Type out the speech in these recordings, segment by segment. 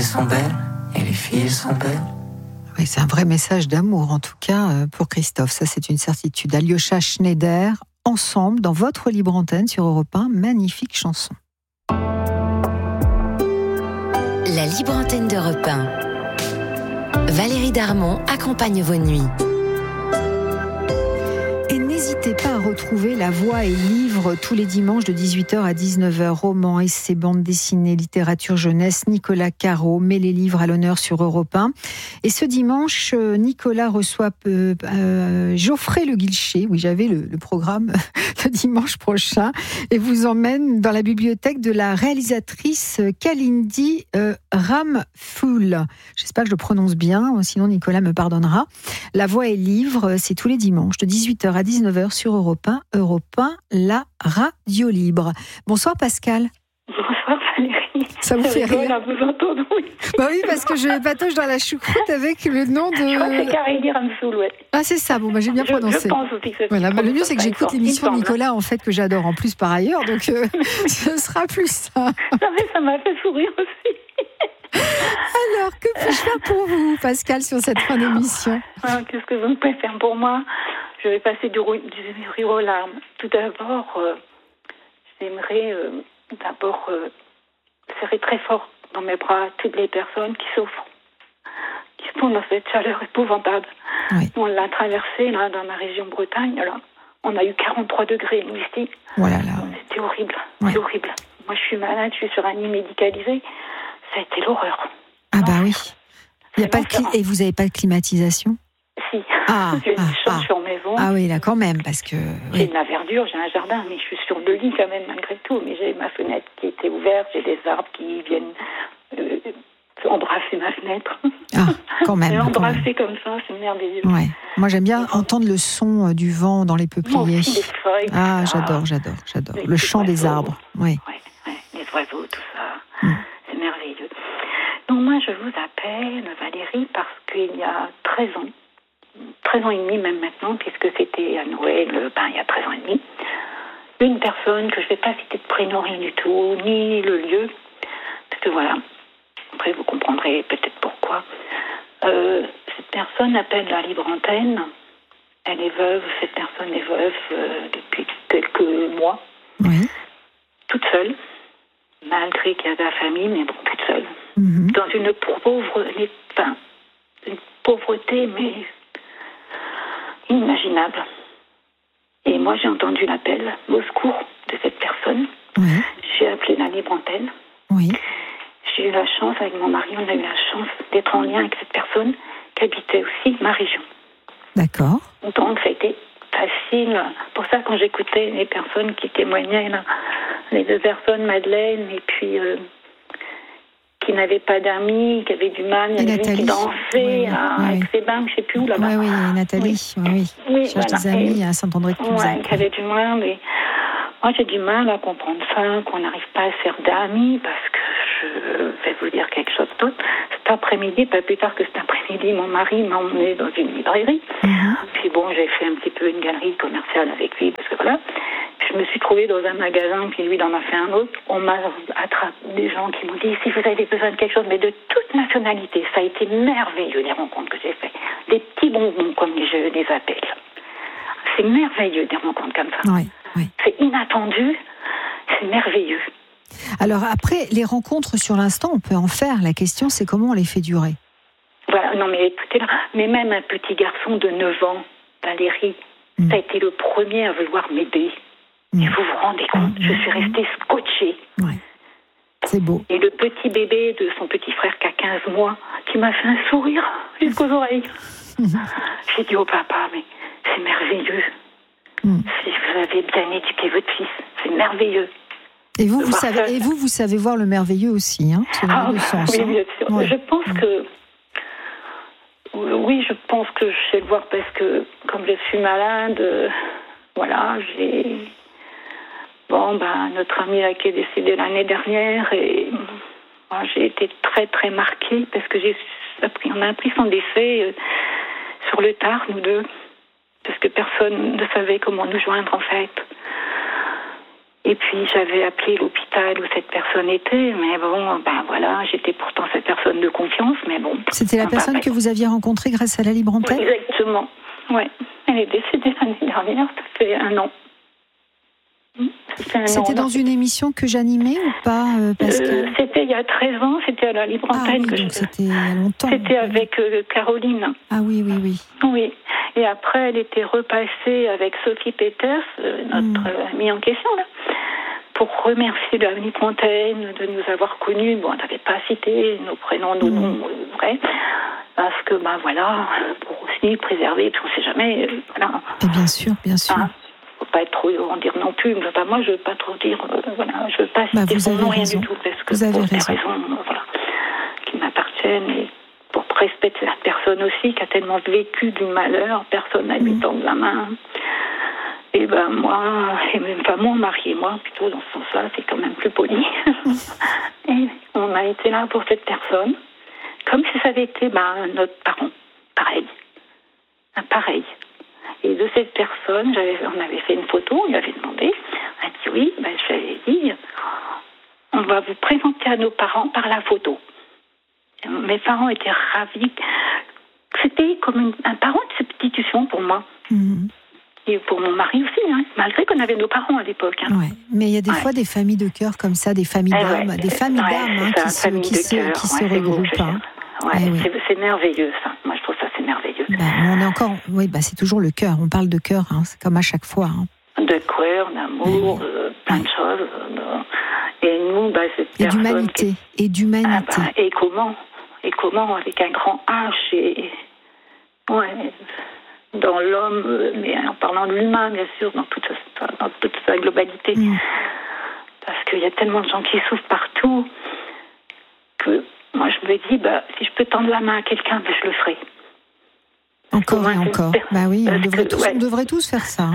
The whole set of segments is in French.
sont belles et les filles sont belles. Oui, c'est un vrai message d'amour, en tout cas, pour Christophe. Ça, c'est une certitude. Alyosha Schneider, ensemble, dans votre libre antenne sur Europe 1, magnifique chanson. La libre antenne d'Europe 1. Valérie Darmon accompagne vos nuits. Et n'hésitez pas à retrouver La Voix et Livre tous les dimanches de 18h à 19h. Romans, essais, bandes dessinées, littérature jeunesse. Nicolas Caro met les livres à l'honneur sur Europe 1. Et ce dimanche, Nicolas reçoit Geoffrey Le Guilcher. Oui, j'avais le programme le dimanche prochain. Et vous emmène dans la bibliothèque de la réalisatrice Kalindi Ramphul. J'espère que je le prononce bien, sinon Nicolas me pardonnera. La Voix et Livre, c'est tous les dimanches de 18h à 19h sur Europe 1. Europe 1, la radio libre. Bonsoir Pascal. Bonsoir Valérie. Ça vous fait rire à vous entendre, oui. Bah oui, parce que je patoche dans la choucroute avec le nom de... Je crois que c'est Kalindi Ramphul, ouais. Ah c'est ça, bon, bah, j'ai bien prononcé. Je pense aussi que c'est voilà, bah, le mieux c'est que j'écoute l'émission de il me semble. Nicolas, en fait, que j'adore en plus par ailleurs, donc ce sera plus ça. Non, mais ça m'a fait sourire aussi. Alors, que puis-je faire pour vous, Pascal, sur cette fin d'émission? Qu'est-ce que vous pouvez faire pour moi? Je vais passer du rire aux larmes. Tout d'abord, j'aimerais serrer très fort dans mes bras toutes les personnes qui souffrent, qui sont dans cette chaleur épouvantable. Oui. On l'a traversée là, dans ma région Bretagne. Là. On a eu 43 degrés, nous, ici. Voilà, là. C'était horrible. Ouais. C'est horrible. Moi, je suis malade, je suis sur un lit médicalisé. Ça a été l'horreur. Ah bah oui. Il y a C'est pas l'enfer. Et vous n'avez pas de climatisation? Si. Ah, J'ai une chambre sur maison. Ah oui, là, quand même, parce que... J'ai Oui. de la verdure, j'ai un jardin, mais je suis sur le lit quand même, malgré tout. Mais j'ai ma fenêtre qui était ouverte, j'ai des arbres qui viennent embrasser ma fenêtre. Ah, quand même. Et quand même. embrasser comme ça, c'est merveilleux. Ouais. Moi, j'aime bien entendre le son du vent dans les Moi peupliers. aussi, les feuilles. Ah, tout ça. j'adore. Les Le chant des oiseaux. arbres. Oui. Ouais, les oiseaux, tout ça. C'est merveilleux. Donc moi, je vous appelle, Valérie, parce qu'il y a 13 ans et demi même maintenant, puisque c'était à Noël, il y a 13 ans et demi, une personne que je ne vais pas citer de prénom, rien du tout, ni le lieu, parce que voilà, après vous comprendrez peut-être pourquoi. Cette personne appelle la libre antenne, elle est veuve, cette personne est veuve depuis quelques mois, Oui. toute seule, malgré qu'il y a de la famille, mais bon, toute seule, Mhm. dans une pauvreté, mais inimaginable. Et moi, j'ai entendu l'appel au secours de cette personne. Oui. J'ai appelé la libre antenne. Oui. J'ai eu la chance, avec mon mari, on a eu la chance d'être en lien avec cette personne qui habitait aussi ma région. D'accord. Donc, ça a été facile. Pour ça, quand j'écoutais les personnes qui témoignaient, là, les deux personnes, Madeleine, et puis qui n'avaient pas d'amis, qui avaient du mal, il y en avait une qui dansait avec ses bains, je ne sais plus où, là-bas. Oui, Nathalie, oui. Oui, Cherche des amis à Saint-André-de-Cubzac. qui avait du mal. Et moi, j'ai du mal à comprendre ça, qu'on n'arrive pas à se faire d'amis, parce que je vais vous dire quelque chose d'autre. Cet après-midi, pas plus tard que cet après-midi, mon mari m'a emmené dans une librairie. Puis bon, j'ai fait un petit peu une galerie commerciale avec lui, parce que voilà. Puis je me suis trouvée dans un magasin, puis lui, il en a fait un autre. On m'a attrapé des gens qui m'ont dit, si vous avez besoin de quelque chose, mais de toute nationalité, ça a été merveilleux, les rencontres que j'ai faites. Des petits bonbons, comme je les appelle. C'est merveilleux, des rencontres comme ça. Oui. C'est inattendu, c'est merveilleux. Alors après, les rencontres sur l'instant, on peut en faire. La question, c'est comment on les fait durer. Voilà, non mais écoutez, là, mais même un petit garçon de 9 ans, Valérie, ça a été le premier à vouloir m'aider. Et vous vous rendez compte, je suis restée scotchée. Ouais. C'est beau. Et le petit bébé de son petit frère qui a 15 mois, qui m'a fait un sourire jusqu'aux oreilles. J'ai dit au papa, mais c'est merveilleux. Si vous avez bien éduqué votre fils, c'est merveilleux. Et vous, vous savez voir le merveilleux aussi, hein, selon le sens. Oui, bien sûr. Ouais. Je pense que... Oui, je pense que je sais le voir parce que, comme je suis malade, voilà, j'ai... notre ami là, qui est décédé l'année dernière, et moi, j'ai été très, très marquée parce que on a appris son décès sur le tard, nous deux, parce que personne ne savait comment nous joindre, en fait. Et puis j'avais appelé l'hôpital où cette personne était, mais bon, ben voilà, j'étais pourtant cette personne de confiance, mais bon. C'était la personne que vous aviez rencontrée grâce à la Libre Antenne ? Exactement, ouais. Elle est décédée l'année dernière, ça fait 1 an. C'était dans une émission que j'animais ou pas, Pascal ? C'était il y a 13 ans, c'était à la Libre Antenne. Oui, donc c'était il y a longtemps. C'était avec Caroline. Ah oui. Oui, et après elle était repassée avec Sophie Peters, notre amie en question, là, pour remercier la Libre Antenne de nous avoir connus. Bon, on n'avait pas cité nos prénoms, nos noms vrais, parce que, ben voilà, pour aussi préserver, puis on ne sait jamais, voilà. Et bien sûr. Faut pas être trop en dire non plus. Enfin, moi, je veux pas trop dire. Voilà, je veux pas citer son nom, rien du tout, parce que vous avez pour des raison. raisons, voilà, qui m'appartiennent et pour respect de cette personne aussi qui a tellement vécu du malheur, personne n'a lui tendre la main. Et ben moi, et même pas mon mari et moi, plutôt dans ce sens-là, c'est quand même plus poli. Et on a été là pour cette personne, comme si ça avait été notre parent, pareil. Et de cette personne, on avait fait une photo, on lui avait demandé, elle a dit oui, je lui avais dit, on va vous présenter à nos parents par la photo. Mes parents étaient ravis. C'était comme un parent de substitution pour moi. Et pour mon mari aussi, malgré qu'on avait nos parents à l'époque. Ouais. Mais il y a des fois des familles de cœur comme ça, des familles d'âmes, qui se regroupent. C'est merveilleux, ça. Moi, je trouve ça, c'est merveilleux. On est encore, c'est toujours le cœur. On parle de cœur, c'est comme à chaque fois. De cœur, d'amour, plein de choses. Et nous, cette personne... d'humanité. Et d'humanité. Et comment, avec un grand H, dans l'homme, mais en parlant de l'humain, bien sûr, dans toute sa globalité. Parce qu'il y a tellement de gens qui souffrent partout que... Moi, je me dis, si je peux tendre la main à quelqu'un, je le ferai. Encore et encore. On devrait tous faire ça.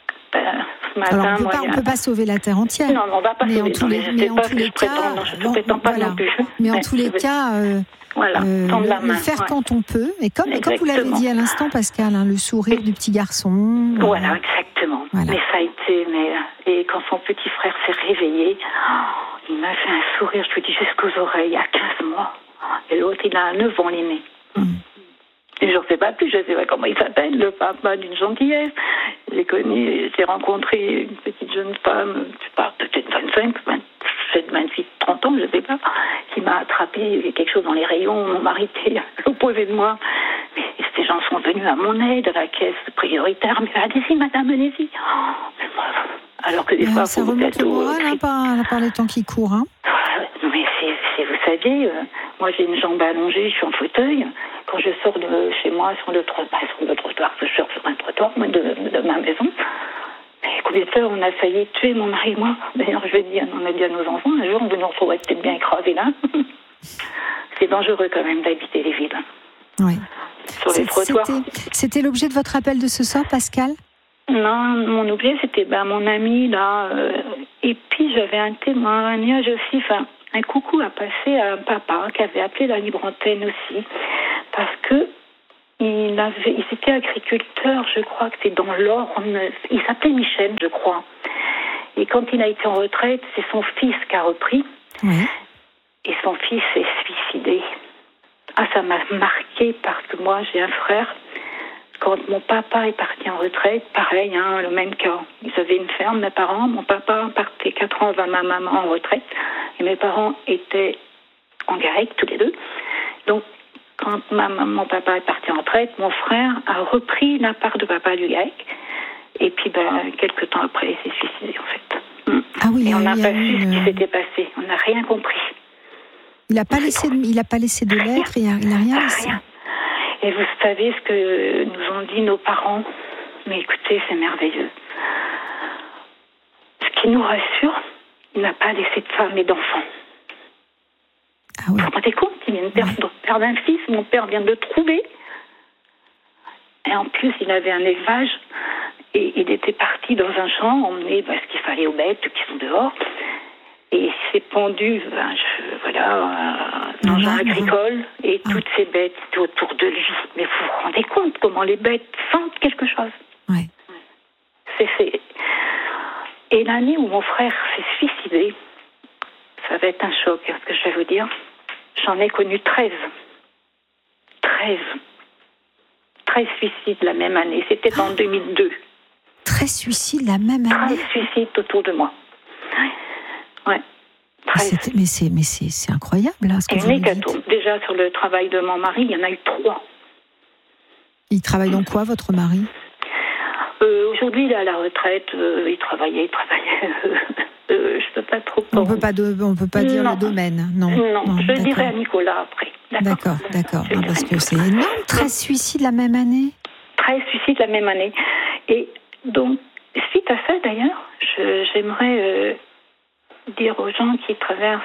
Ce matin, alors, on ne peut pas sauver la Terre entière. Non, on ne va pas sauver. Mais en tous les cas, je ne prétends pas non plus. Mais en tous les cas, tendre la main. Le faire quand on peut. Et comme vous l'avez dit à l'instant, Pascal, le sourire du petit garçon. Voilà, exactement. Voilà. Mais ça a été... Et quand son petit frère s'est réveillé... il m'a fait un sourire, je te dis, jusqu'aux oreilles, à 15 mois. Et l'autre, il a 9 ans, l'aîné. Et je ne sais pas plus, je ne sais pas comment il s'appelle, le papa d'une gentillesse. J'ai rencontré une petite jeune femme, je sais pas, peut-être 25, 27, 28, 30 ans, je ne sais pas, qui m'a attrapé, il y avait quelque chose dans les rayons, mon mari était à l'opposé de moi. Mais ces gens sont venus à mon aide, à la caisse prioritaire, mais allez-y, madame, allez-y. Alors que des fois, ça remonte au moral par les temps qui courent. Mais vous savez, moi j'ai une jambe allongée, je suis en fauteuil. Quand je sors de chez moi sur le trottoir, je sors sur un trottoir de ma maison. Mais combien de fois on a failli tuer mon mari et moi. D'ailleurs, on a dit à nos enfants, un jour vous nous retrouverez peut-être bien écrasés là. C'est dangereux quand même d'habiter les villes. Oui. Sur les trottoirs. C'était l'objet de votre appel de ce soir, Pascal ? Non, mon objet, c'était mon ami, là. Et puis, j'avais un témoignage aussi, un coucou à passer à un papa qui avait appelé la Libre Antenne aussi. Parce que il était agriculteur, je crois que c'est dans l'Orne. Il s'appelait Michel, je crois. Et quand il a été en retraite, c'est son fils qui a repris. Et son fils s'est suicidé. Ça m'a marqué parce que moi, j'ai un frère. Quand mon papa est parti en retraite, pareil, le même cas. Ils avaient une ferme, mes parents. Mon papa partait 4 ans avant ma maman en retraite. Et mes parents étaient en GAEC, tous les deux. Donc, quand mon papa est parti en retraite, mon frère a repris la part de papa du GAEC. Et puis, quelques temps après, il s'est suicidé, en fait. Et on n'a pas su ce qui s'était passé. On n'a rien compris. Il n'a pas laissé de lettres, il n'a rien laissé. Rien. Et vous savez ce que nous ont dit nos parents? Mais écoutez, c'est merveilleux. Ce qui nous rassure, il n'a pas laissé de femme et d'enfants. Vous vous rendez compte? Il vient de perdre un fils, mon père vient de le trouver. Et en plus, il avait un élevage. Et il était parti dans un champ, emmener ce qu'il fallait aux bêtes qui sont dehors. Et il s'est pendu, dans un agricole, et toutes ces bêtes étaient autour de lui. Mais vous vous rendez compte comment les bêtes sentent quelque chose? Oui. Et l'année où mon frère s'est suicidé, ça va être un choc, ce que je vais vous dire. J'en ai connu 13. 13 suicides la même année. C'était en 2002. 13 suicides la même année. 13 suicides autour de moi. Ouais. Mais c'est incroyable, là, ce que vous une me dites. hécatombe. Déjà, sur le travail de mon mari, il y en a eu 3. Il travaille dans quoi, votre mari ? Aujourd'hui, il est à la retraite. Il travaillait. Je peux pas trop. On peut pas dire le domaine, non. Non, je dirais à Nicolas après. D'accord. Non, parce que c'est énorme. 13 suicides la même année. 13 suicides la même année. Et donc, suite à ça, d'ailleurs, j'aimerais dire aux gens qui traversent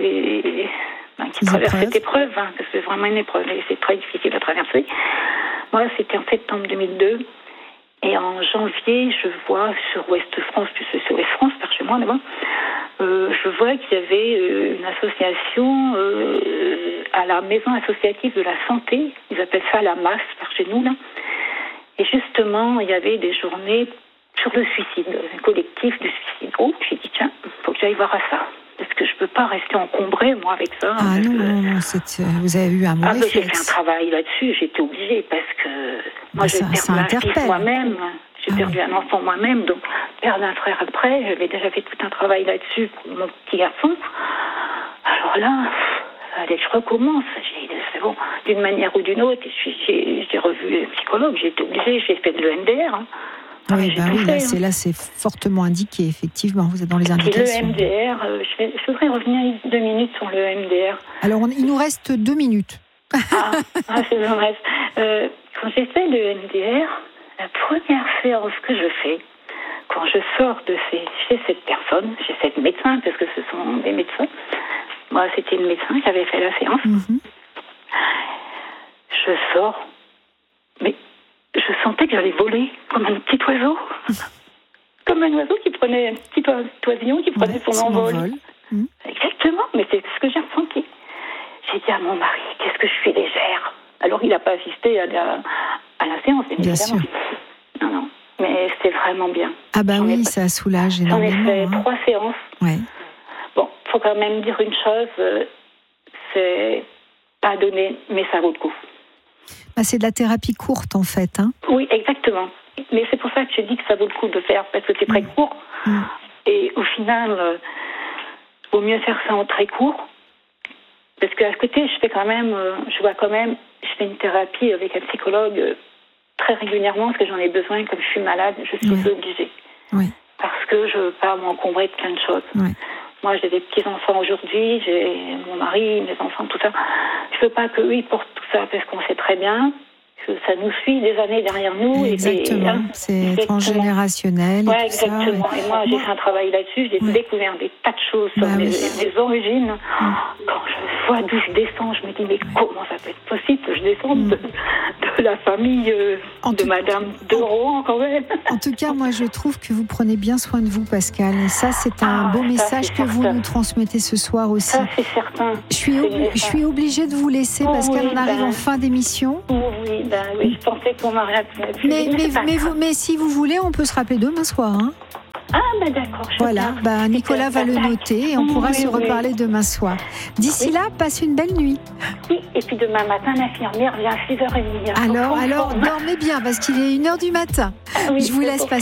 cette épreuve, parce que c'est vraiment une épreuve et c'est très difficile à traverser. Moi, c'était en septembre 2002. Et en janvier, je vois sur Ouest France, puisque c'est Ouest France, par chez moi, là-bas, je vois qu'il y avait une association à la maison associative de la santé. Ils appellent ça la MAS, par chez nous, là. Et justement, il y avait des journées sur le suicide, un collectif de suicide. Oh, j'ai dit, tiens, il faut que j'aille voir à ça. Parce que je ne peux pas rester encombrée, moi, avec ça. Ah non, vous avez eu un mauvais réflexe. J'ai fait un travail là-dessus, j'étais obligée, parce que moi, j'ai perdu un fils moi-même, j'ai perdu un enfant moi-même, donc perdre un frère après, j'avais déjà fait tout un travail là-dessus pour mon petit garçon. Alors là, allez, je recommence. C'est bon, d'une manière ou d'une autre, j'ai revu le psychologue, j'ai été obligée, j'ai fait de l'EMDR. Oui, là, c'est fortement indiqué, effectivement. Vous êtes dans les indications. Et le MDR, je voudrais revenir 2 minutes sur le MDR. Alors, il nous reste 2 minutes. C'est dommage. Quand j'ai fait le MDR, la première séance que je fais, quand je sors chez cette personne, chez cette médecin, parce que ce sont des médecins, moi, c'était une médecin qui avait fait la séance, je sors, mais je sentais que j'allais voler comme un petit oiseau. Comme un oiseau qui prenait un petit oisillon qui prenait son envol. Exactement, mais c'est ce que j'ai ressenti. J'ai dit à mon mari, qu'est-ce que je suis légère. Alors il n'a pas assisté à la séance, bien sûr. Non, mais c'était vraiment bien. Ah bah oui, ça soulage énormément. J'en ai fait 3 séances. Ouais. Bon, il faut quand même dire une chose, c'est pas donné, mais ça vaut le coup. C'est de la thérapie courte, en fait. Hein. Oui, exactement. Mais c'est pour ça que je dis que ça vaut le coup de faire, parce que c'est très court. Et au final, vaut mieux faire ça en très court. Parce qu'à côté, je fais une thérapie avec un psychologue très régulièrement, parce que j'en ai besoin, comme je suis malade, je suis obligée. Oui. Parce que je ne veux pas m'encombrer de plein de choses. Oui. Moi, j'ai des petits-enfants aujourd'hui, j'ai mon mari, mes enfants, tout ça. Je ne veux pas qu'eux, ils portent tout ça, parce qu'on sait très bien que ça nous suit des années derrière nous. Exactement, c'est transgénérationnel. Oui, exactement. Et moi, j'ai fait un travail là-dessus, j'ai découvert des tas de choses sur mes origines. Quand je vois d'où je descends, je me dis, mais comment ça peut être possible que je descende de la famille de Madame de Rohan, quand même. En tout cas, moi, je trouve que vous prenez bien soin de vous, Pascal. Et ça, c'est un beau message que vous nous transmettez ce soir aussi. Ça, c'est certain. Je suis obligée de vous laisser, Pascal. On arrive en fin d'émission. Oui, je pensais qu'on m'aurait pu. Mais si vous voulez, on peut se rappeler demain soir. Hein. D'accord. Voilà, Nicolas va le noter et on pourra se reparler demain soir. D'ici là, passe une belle nuit. Oui, et puis demain matin, l'infirmière vient à 6h30. Alors, dormez bien parce qu'il est 1h du matin. Je vous laisse passer.